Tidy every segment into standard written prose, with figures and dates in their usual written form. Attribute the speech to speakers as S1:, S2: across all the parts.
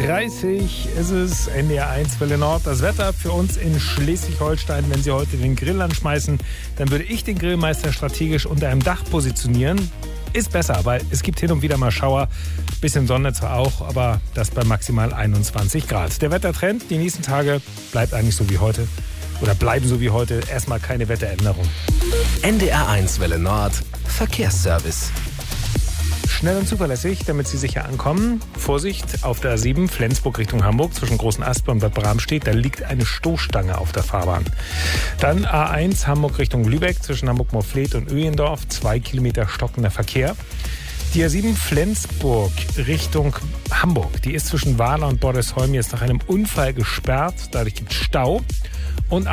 S1: 8:30 ist es, NDR 1 Welle Nord. Das Wetter für uns in Schleswig-Holstein. Wenn Sie heute den Grill anschmeißen, dann würde ich den Grillmeister strategisch unter einem Dach positionieren. Ist besser, weil es gibt hin und wieder mal Schauer. Bisschen Sonne zwar auch, aber das bei maximal 21 Grad. Der Wettertrend, die nächsten Tage bleibt eigentlich so wie heute. Oder bleiben so wie heute. Erstmal keine Wetteränderung.
S2: NDR 1 Welle Nord. Verkehrsservice.
S1: Schnell und zuverlässig, damit Sie sicher ankommen. Vorsicht, auf der A7 Flensburg Richtung Hamburg zwischen Großen Aspe und Bad Bramstedt. Da liegt eine Stoßstange auf der Fahrbahn. Dann A1 Hamburg Richtung Lübeck zwischen Hamburg-Morfleet und Öhendorf. 2 Kilometer stockender Verkehr. Die A7 Flensburg Richtung Hamburg. Die ist zwischen Wahler und Bordesholm jetzt nach einem Unfall gesperrt. Dadurch gibt es Stau. Und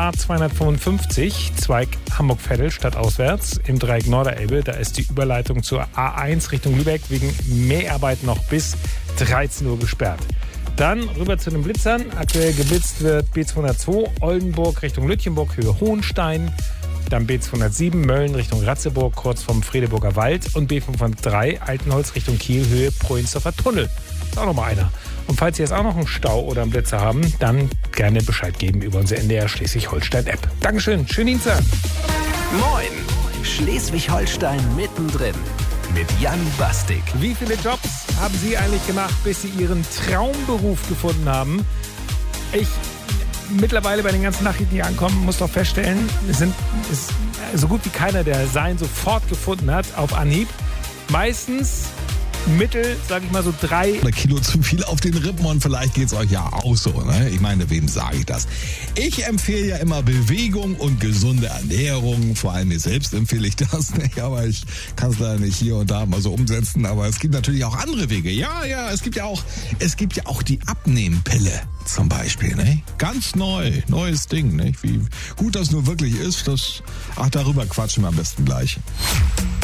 S1: A255, Zweig Hamburg-Veddel stadtauswärts im Dreieck Norderelbe. Da ist die Überleitung zur A1 Richtung Lübeck wegen Mäharbeit noch bis 13 Uhr gesperrt. Dann rüber zu den Blitzern. Aktuell geblitzt wird B202 Oldenburg Richtung Lütjenburg, Höhe Hohenstein. Dann B207 Mölln Richtung Ratzeburg, kurz vom Fredeburger Wald. Und B503 Altenholz Richtung Kiel, Höhe Proinsdorfer Tunnel. Ist auch noch mal einer. Und falls Sie jetzt auch noch einen Stau oder einen Blitzer haben, dann gerne Bescheid geben über unsere NDR Schleswig-Holstein-App. Dankeschön, schönen Dienstag.
S2: Moin, Schleswig-Holstein mittendrin mit Jan Bastik.
S1: Wie viele Jobs haben Sie eigentlich gemacht, bis Sie Ihren Traumberuf gefunden haben? Ich mittlerweile bei den ganzen Nachrichten, die ankommen, muss doch feststellen, es ist so gut wie keiner, der sein sofort gefunden hat, auf Anhieb. Meistens Mittel, sage ich mal so 3
S3: Kilo zu viel auf den Rippen und vielleicht geht's euch ja auch so, ne? Ich meine, wem sage ich das? Ich empfehle ja immer Bewegung und gesunde Ernährung. Vor allem mir selbst empfehle ich das, ne? Aber ich kann es leider nicht hier und da mal so umsetzen. Aber es gibt natürlich auch andere Wege. Ja, es gibt ja auch die Abnehmpille zum Beispiel, ne? Ganz neues Ding, ne? Wie gut das nur wirklich ist, darüber quatschen wir am besten gleich.